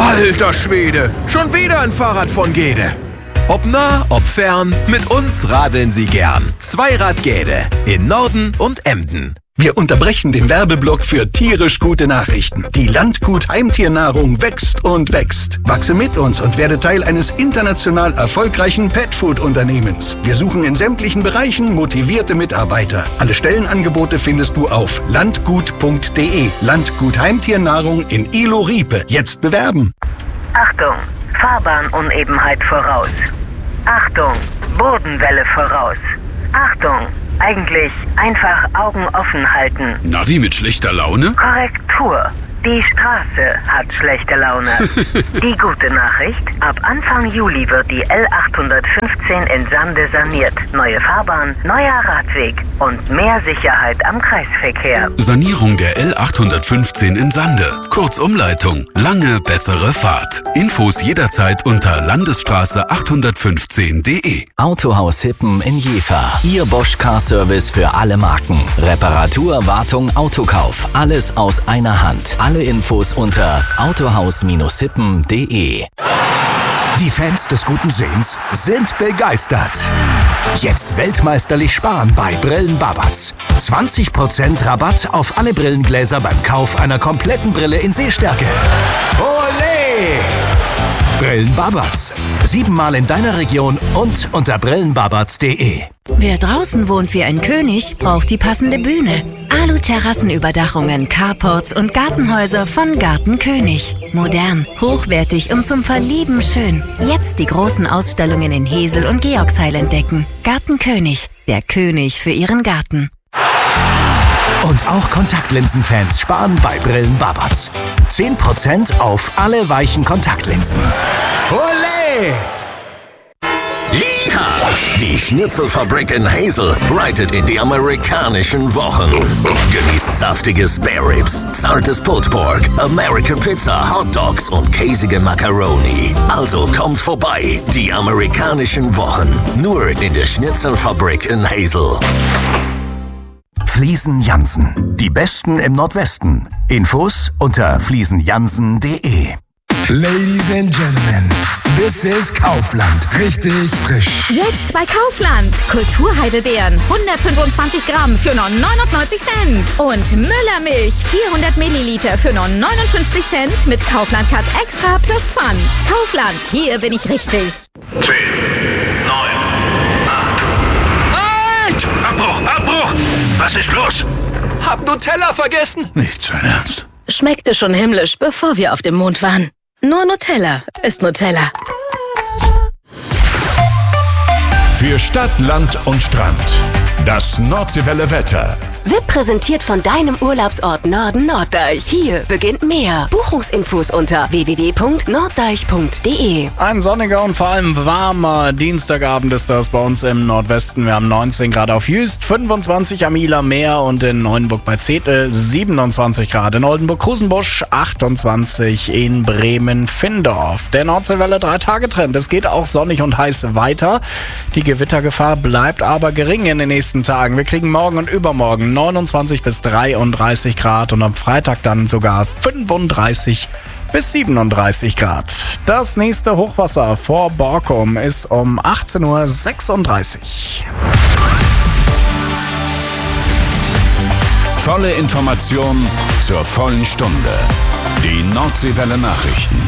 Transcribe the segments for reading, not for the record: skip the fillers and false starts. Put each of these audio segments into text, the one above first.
Alter Schwede, schon wieder ein Fahrrad von Gede. Ob nah, ob fern, mit uns radeln Sie gern. Zweirad Gede in Norden und Emden. Wir unterbrechen den Werbeblock für tierisch gute Nachrichten. Die Landgut Heimtiernahrung wächst und wächst. Wachse mit uns und werde Teil eines international erfolgreichen Petfood-Unternehmens. Wir suchen in sämtlichen Bereichen motivierte Mitarbeiter. Alle Stellenangebote findest du auf landgut.de. Landgut Heimtiernahrung in Ilo-Riepe. Jetzt bewerben. Achtung, Fahrbahnunebenheit voraus. Achtung, Bodenwelle voraus. Achtung, eigentlich einfach Augen offen halten. Navi mit schlechter Laune? Korrektur. Die Straße hat schlechte Laune. Die gute Nachricht, ab Anfang Juli wird die L815 in Sande saniert. Neue Fahrbahn, neuer Radweg und mehr Sicherheit am Kreisverkehr. Sanierung der L815 in Sande. Kurzumleitung. Lange bessere Fahrt. Infos jederzeit unter landesstraße815.de. Autohaus Hippen in Jever. Ihr Bosch Car Service für alle Marken. Reparatur, Wartung, Autokauf. Alles aus einer Hand. Alle Infos unter autohaus-hippen.de. Die Fans des guten Sehens sind begeistert. Jetzt weltmeisterlich sparen bei Brillen Babatz. 20% Rabatt auf alle Brillengläser beim Kauf einer kompletten Brille in Sehstärke. Olé! Brillen Babatz. 7-mal in deiner Region und unter brillenbabatz.de. Wer draußen wohnt wie ein König, braucht die passende Bühne. Alu-Terrassenüberdachungen, Carports und Gartenhäuser von Garten König. Modern, hochwertig und zum Verlieben schön. Jetzt die großen Ausstellungen in Hesel und Georgsheil entdecken. Garten König, der König für Ihren Garten. Und auch Kontaktlinsenfans sparen bei Brillen Babatz. 10% auf alle weichen Kontaktlinsen. Olé! Yeehaw! Die Schnitzelfabrik in Hazel reitet in die amerikanischen Wochen. Genießt saftige Spare Ribs, zartes Pulled Pork, American Pizza, Hot Dogs und käsige Macaroni. Also kommt vorbei, die amerikanischen Wochen. Nur in der Schnitzelfabrik in Hazel. Fliesen Jansen. Die Besten im Nordwesten. Infos unter fliesenjansen.de. Ladies and Gentlemen, this is Kaufland. Richtig frisch. Jetzt bei Kaufland. Kulturheidelbeeren 125 Gramm für nur 99 Cent. Und Müllermilch 400 Milliliter für nur 59 Cent mit Kaufland Cut Extra plus Pfand. Kaufland, hier bin ich richtig. 10, 9, 8. Halt! Abbruch! Was ist los? Hab Nutella vergessen. Nicht sein Ernst. Schmeckte schon himmlisch, bevor wir auf dem Mond waren. Nur Nutella ist Nutella. Für Stadt, Land und Strand. Das Nordseewelle Wetter. Wird präsentiert von deinem Urlaubsort Norden Norddeich. Hier beginnt mehr. Buchungsinfos unter www.norddeich.de. Ein sonniger und vor allem warmer Dienstagabend ist das bei uns im Nordwesten. Wir haben 19 Grad auf Jüst, 25 am Ieler Meer und in Neuenburg bei Zetel 27 Grad. In Oldenburg-Kusenbusch 28, in Bremen-Findorf. Der Nordseewelle 3-Tage-Trend. Es geht auch sonnig und heiß weiter. Die Gewittergefahr bleibt aber gering in den nächsten Tagen. Wir kriegen morgen und übermorgen 29 bis 33 Grad und am Freitag dann sogar 35 bis 37 Grad. Das nächste Hochwasser vor Borkum ist um 18:36 Uhr. Volle Information zur vollen Stunde. Die Nordseewelle Nachrichten.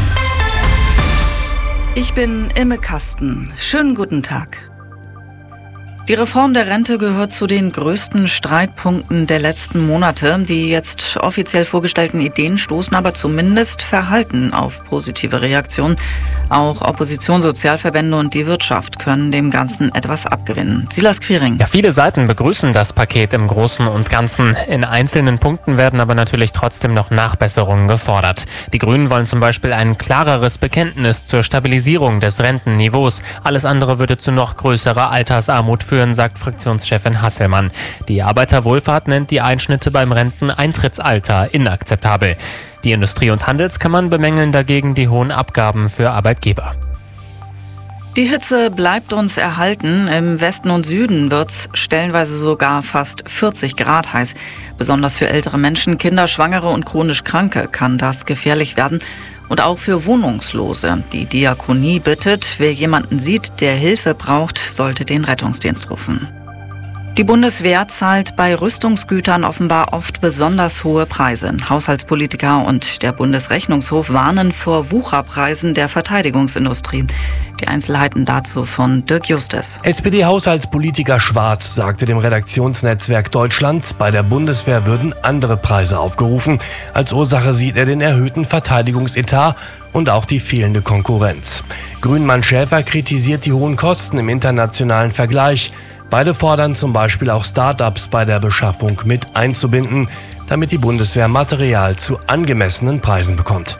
Ich bin Imme Kasten. Schönen guten Tag. Die Reform der Rente gehört zu den größten Streitpunkten der letzten Monate. Die jetzt offiziell vorgestellten Ideen stoßen aber zumindest verhalten auf positive Reaktionen. Auch Opposition, Sozialverbände und die Wirtschaft können dem Ganzen etwas abgewinnen. Silas Quiring. Ja, viele Seiten begrüßen das Paket im Großen und Ganzen. In einzelnen Punkten werden aber natürlich trotzdem noch Nachbesserungen gefordert. Die Grünen wollen zum Beispiel ein klareres Bekenntnis zur Stabilisierung des Rentenniveaus. Alles andere würde zu noch größerer Altersarmut führen, sagt Fraktionschefin Hasselmann. Die Arbeiterwohlfahrt nennt die Einschnitte beim Renteneintrittsalter inakzeptabel. Die Industrie- und Handelskammern bemängeln dagegen die hohen Abgaben für Arbeitgeber. Die Hitze bleibt uns erhalten. Im Westen und Süden wird es stellenweise sogar fast 40 Grad heiß. Besonders für ältere Menschen, Kinder, Schwangere und chronisch Kranke kann das gefährlich werden. Und auch für Wohnungslose. Die Diakonie bittet, wer jemanden sieht, der Hilfe braucht, sollte den Rettungsdienst rufen. Die Bundeswehr zahlt bei Rüstungsgütern offenbar oft besonders hohe Preise. Haushaltspolitiker und der Bundesrechnungshof warnen vor Wucherpreisen der Verteidigungsindustrie. Die Einzelheiten dazu von Dirk Justus. SPD-Haushaltspolitiker Schwarz sagte dem Redaktionsnetzwerk Deutschland, bei der Bundeswehr würden andere Preise aufgerufen. Als Ursache sieht er den erhöhten Verteidigungsetat und auch die fehlende Konkurrenz. Grünmann Schäfer kritisiert die hohen Kosten im internationalen Vergleich. Beide fordern zum Beispiel auch Start-ups bei der Beschaffung mit einzubinden, damit die Bundeswehr Material zu angemessenen Preisen bekommt.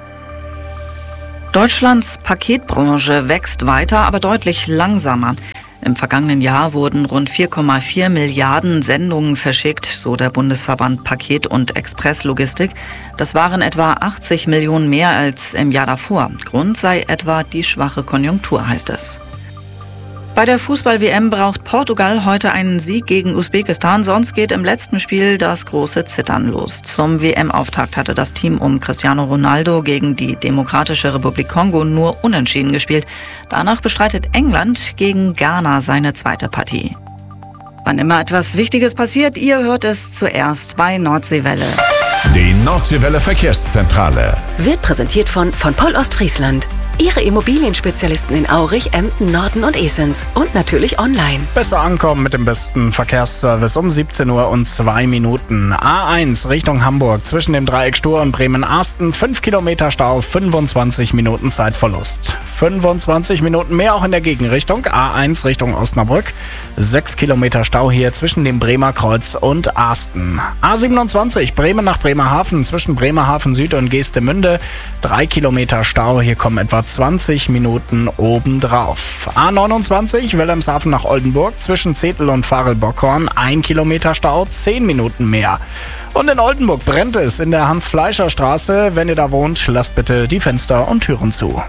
Deutschlands Paketbranche wächst weiter, aber deutlich langsamer. Im vergangenen Jahr wurden rund 4,4 Milliarden Sendungen verschickt, so der Bundesverband Paket- und Expresslogistik. Das waren etwa 80 Millionen mehr als im Jahr davor. Grund sei etwa die schwache Konjunktur, heißt es. Bei der Fußball-WM braucht Portugal heute einen Sieg gegen Usbekistan, sonst geht im letzten Spiel das große Zittern los. Zum WM-Auftakt hatte das Team um Cristiano Ronaldo gegen die Demokratische Republik Kongo nur unentschieden gespielt. Danach bestreitet England gegen Ghana seine zweite Partie. Wann immer etwas Wichtiges passiert, ihr hört es zuerst bei Nordseewelle. Die Nordseewelle Verkehrszentrale Wird präsentiert von Poll Ostfriesland. Ihre Immobilienspezialisten in Aurich, Emden, Norden und Esens. Und natürlich online. Besser ankommen mit dem besten Verkehrsservice um 17 Uhr und 2 Minuten. A1 Richtung Hamburg zwischen dem Dreieck Stur und Bremen-Arsten. 5 Kilometer Stau, 25 Minuten Zeitverlust. 25 Minuten mehr auch in der Gegenrichtung. A1 Richtung Osnabrück. 6 Kilometer Stau hier zwischen dem Bremer Kreuz und Arsten. A27 Bremen nach Bremerhaven zwischen Bremerhaven Süd und Geestemünde. 3 Kilometer Stau, hier kommen etwa 20 Minuten obendrauf. A29 Wilhelmshaven nach Oldenburg zwischen Zetel und Varel-Bockhorn. 1 Kilometer Stau, 10 Minuten mehr. Und in Oldenburg brennt es in der Hans-Fleischer-Straße. Wenn ihr da wohnt, lasst bitte die Fenster und Türen zu.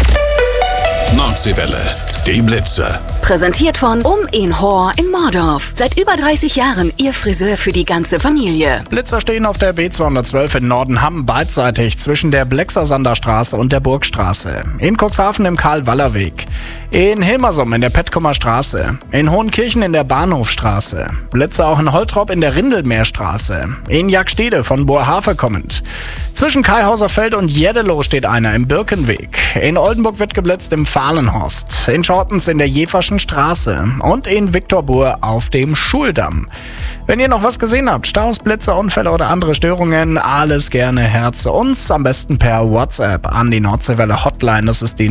Nordseewelle, die Blitze. Präsentiert von in Hoor in Mordorf. Seit über 30 Jahren Ihr Friseur für die ganze Familie. Blitzer stehen auf der B212 in Nordenham beidseitig zwischen der Blexersanderstraße und der Burgstraße. In Cuxhaven im Karl-Waller-Weg. In Hilmersum in der Petkomer Straße. In Hohenkirchen in der Bahnhofstraße. Blitzer auch in Holtrop in der Rindelmeerstraße. In Jagdstede von Boerhaave kommend. Zwischen Kaihauserfeld und Jeddelo steht einer im Birkenweg. In Oldenburg wird geblitzt im Fahlenhorst. In Schortens in der Jeverschen Straße. Und in Viktorboer auf dem Schuldamm. Wenn ihr noch was gesehen habt, Staus, Blitze, Unfälle oder andere Störungen, alles gerne her zu uns. Am besten per WhatsApp an die Nordseewelle Hotline. Das ist die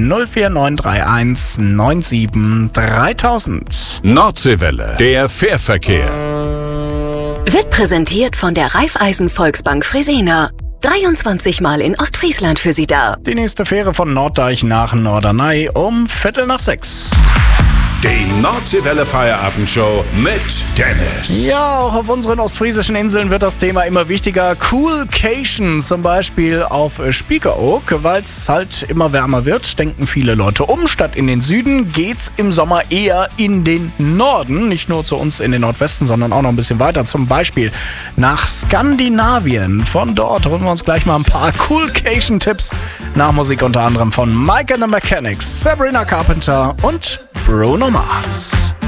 04931 97 3000. Nordseewelle, der Fährverkehr. Wird präsentiert von der Raiffeisen Volksbank Fresenius. 23 Mal in Ostfriesland für Sie da. Die nächste Fähre von Norddeich nach Norderney um 5:45. Die Nordseewelle Feierabendshow mit Dennis. Ja, auch auf unseren ostfriesischen Inseln wird das Thema immer wichtiger. Coolcation, zum Beispiel auf Spiekeroog, weil es halt immer wärmer wird, denken viele Leute um. Statt in den Süden geht's im Sommer eher in den Norden. Nicht nur zu uns in den Nordwesten, sondern auch noch ein bisschen weiter. Zum Beispiel nach Skandinavien. Von dort holen wir uns gleich mal ein paar Coolcation-Tipps. Nach Musik unter anderem von Mike and the Mechanics, Sabrina Carpenter und Bruno Mars.